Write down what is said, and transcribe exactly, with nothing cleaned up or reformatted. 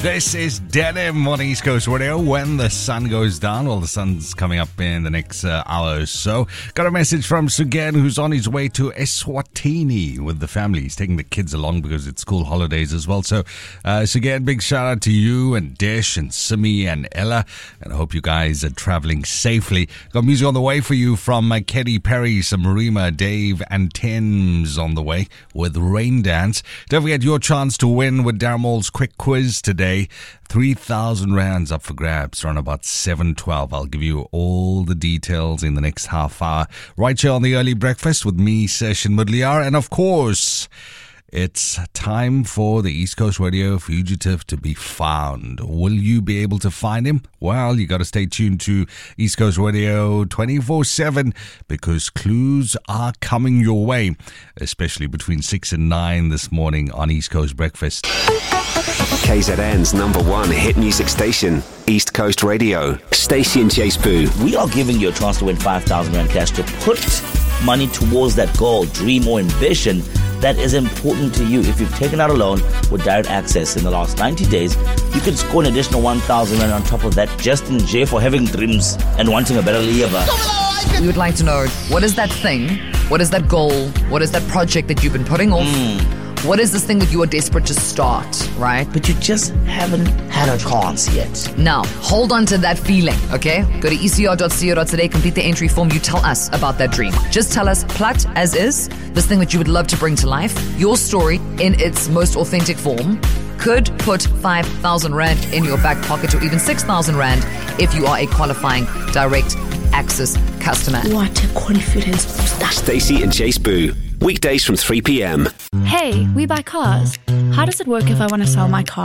This is Denim on East Coast Radio. When the sun goes down, well, the sun's coming up in the next uh, hour or so. Got a message from Sugen, who's on his way to Eswatini with the family. He's taking the kids along because it's school holidays as well. So, uh, Sugen, big shout out to you and Desh and Simi and Ella. And I hope you guys are traveling safely. Got music on the way for you from uh, Katy Perry, some Marima, Dave and Thames on the way with Rain Dance. Don't forget your chance to win with Darmall's quick quiz today. three thousand rands up for grabs around about seven twelve. I'll give you all the details in the next half hour. Right here on the Early Breakfast with me, Session Mudliar. And of course, it's time for the East Coast Radio fugitive to be found. Will you be able to find him? Well, you got to stay tuned to East Coast Radio twenty-four seven because clues are coming your way, especially between six and nine this morning on East Coast Breakfast. K Z N's number one hit music station, East Coast Radio. Stacey and Chase Boo. We are giving you a chance to win five thousand rand cash to put money towards that goal, dream or ambition that is important to you. If you've taken out a loan with direct access in the last ninety days, you can score an additional one thousand rand on top of that just in jail for having dreams and wanting a better life. We would like to know, what is that thing? What is that goal? What is that project that you've been putting off? Mm. What is this thing that you are desperate to start, right? But you just haven't had a chance yet. Now, hold on to that feeling, okay? Go to e c r dot co dot za, complete the entry form. You tell us about that dream. Just tell us, plat as is, this thing that you would love to bring to life, your story in its most authentic form. Could put five thousand rand in your back pocket or even six thousand rand if you are a qualifying direct access customer. What a confidence booster. Stacey and Chase Boo. Weekdays from three p.m. Hey, we buy cars. How does it work if I want to sell my car?